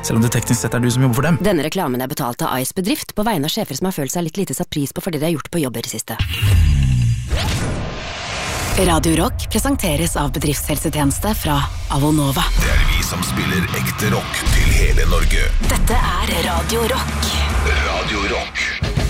selv om det teknisk sett du som jobber for dem. Denne reklamen betalt av Ice Bedrift på vegne av sjefer som har følt seg litt lite satt pris på for det de har gjort på jobber i siste. Radio Rock presenteres av bedriftshelsetjeneste fra Avonova. Det vi som spiller ekte rock til hele Norge. Dette Radio Rock. Radio Rock.